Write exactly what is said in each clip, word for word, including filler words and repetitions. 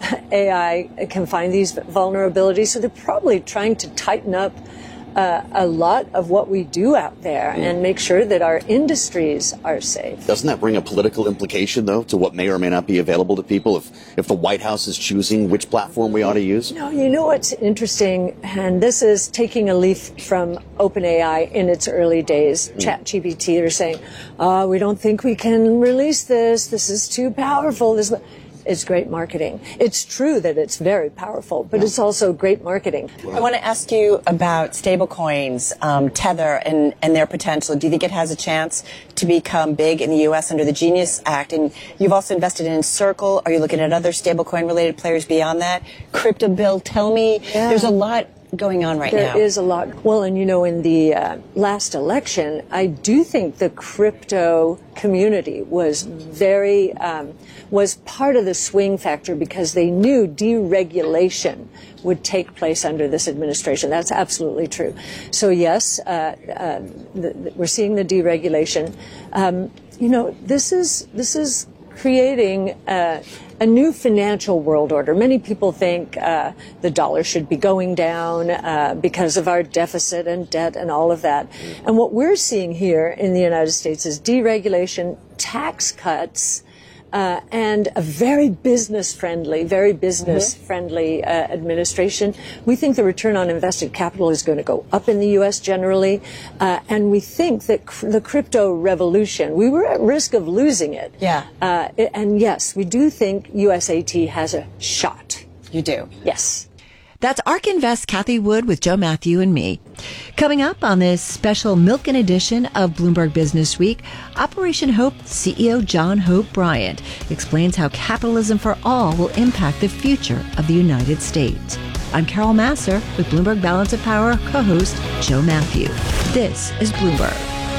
A I can find these vulnerabilities. So they're probably trying to tighten up Uh, a lot of what we do out there mm. and make sure that our industries are safe. Doesn't that bring a political implication, though, to what may or may not be available to people if, if the White House is choosing which platform we ought to use? No, you know what's interesting, and this is taking a leaf from OpenAI in its early days, mm. ChatGPT. They're saying, oh, we don't think we can release this. This is too powerful. This It's great marketing. It's true that it's very powerful, but yeah. it's also great marketing. I want to ask you about stablecoins, um, Tether, and, and their potential. Do you think it has a chance to become big in the U S under the Genius Act? And you've also invested in Circle. Are you looking at other stablecoin-related players beyond that? Crypto Bill, tell me. Yeah. There's a lot going on right there now. There is a lot. Well, and you know, in the uh, last election, I do think the crypto community was very, um, was part of the swing factor because they knew deregulation would take place under this administration. That's absolutely true. So yes, uh, uh, the, the, we're seeing the deregulation. Um, you know, this is, this is creating uh, a new financial world order. Many people think uh, the dollar should be going down uh, because of our deficit and debt and all of that. And what we're seeing here in the United States is deregulation, tax cuts, uh, and a very business-friendly, very business-friendly uh, administration. We think the return on invested capital is going to go up in the U S generally, uh, and we think that cr- the crypto revolution, we were at risk of losing it. Yeah. Uh, and yes, we do think U S A T has a shot. You do? Yes. That's ARK Invest Kathy Wood with Joe Matthew and me. Coming up on this special Milken edition of Bloomberg Business Week, Operation Hope C E O John Hope Bryant explains how capitalism for all will impact the future of the United States. I'm Carol Masser with Bloomberg Balance of Power co-host Joe Matthew. This is Bloomberg.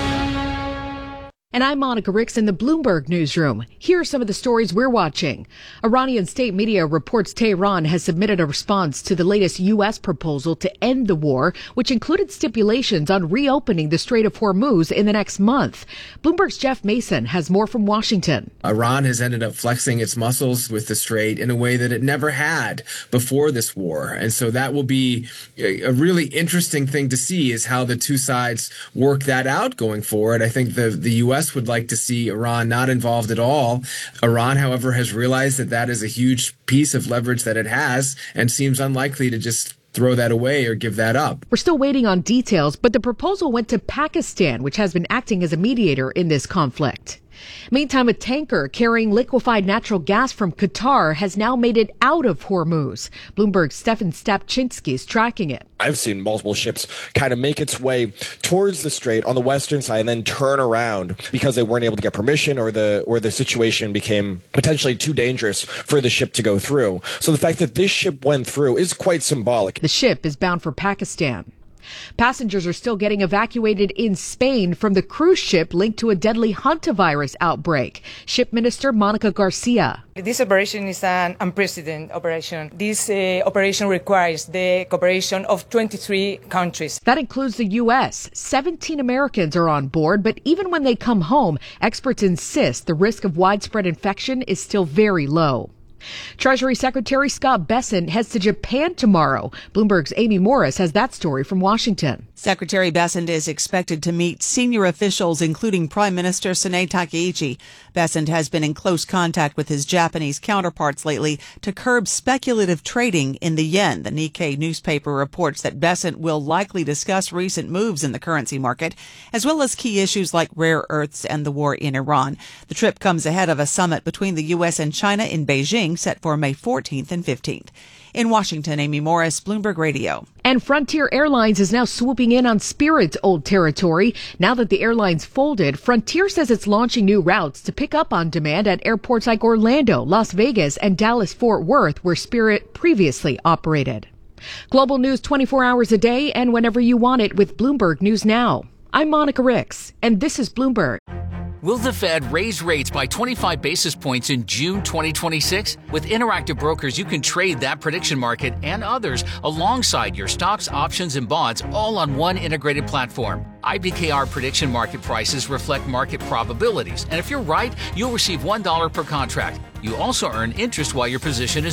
And I'm Monica Ricks in the Bloomberg newsroom. Here are some of the stories we're watching. Iranian state media reports Tehran has submitted a response to the latest U S proposal to end the war, which included stipulations on reopening the Strait of Hormuz in the next month. Bloomberg's Jeff Mason has more from Washington. Iran has ended up flexing its muscles with the Strait in a way that it never had before this war. And so that will be a really interesting thing to see is how the two sides work that out going forward. I think the, the U S would like to see Iran not involved at all. Iran, however, has realized that that is a huge piece of leverage that it has and seems unlikely to just throw that away or give that up. We're still waiting on details, but the proposal went to Pakistan, which has been acting as a mediator in this conflict. Meantime, a tanker carrying liquefied natural gas from Qatar has now made it out of Hormuz. Bloomberg's Stefan Stapczynski is tracking it. I've seen multiple ships kind of make its way towards the strait on the western side and then turn around because they weren't able to get permission or the or the situation became potentially too dangerous for the ship to go through. So the fact that this ship went through is quite symbolic. The ship is bound for Pakistan. Passengers are still getting evacuated in Spain from the cruise ship linked to a deadly hantavirus outbreak. Ship Minister Monica Garcia. This operation is an unprecedented operation. This uh, operation requires the cooperation of twenty-three countries. That includes the U S. seventeen Americans are on board, but even when they come home, experts insist the risk of widespread infection is still very low. Treasury Secretary Scott Bessent heads to Japan tomorrow. Bloomberg's Amy Morris has that story from Washington. Secretary Bessent is expected to meet senior officials, including Prime Minister Sanae Takaichi. Bessent has been in close contact with his Japanese counterparts lately to curb speculative trading in the yen. The Nikkei newspaper reports that Bessent will likely discuss recent moves in the currency market, as well as key issues like rare earths and the war in Iran. The trip comes ahead of a summit between the U S and China in Beijing, set for May fourteenth and fifteenth. In Washington, Amy Morris, Bloomberg Radio. And Frontier Airlines is now swooping in on Spirit's old territory. Now that the airline's folded, Frontier says it's launching new routes to pick up on demand at airports like Orlando, Las Vegas, and Dallas-Fort Worth, where Spirit previously operated. Global news twenty-four hours a day and whenever you want it with Bloomberg News Now. I'm Monica Ricks, and this is Bloomberg. Will the Fed raise rates by twenty-five basis points in June twenty twenty-six? With Interactive Brokers, you can trade that prediction market and others alongside your stocks, options, and bonds all on one integrated platform. I B K R prediction market prices reflect market probabilities, and if you're right, you'll receive one dollar per contract. You also earn interest while your position is